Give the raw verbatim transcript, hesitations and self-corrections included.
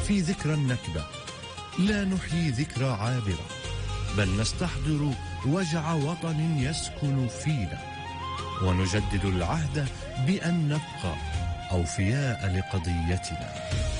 في ذكرى النكبة لا نحيي ذكرى عابرة، بل نستحضر وجع وطن يسكن فينا، ونجدد العهد بأن نبقى أوفياء لقضيتنا.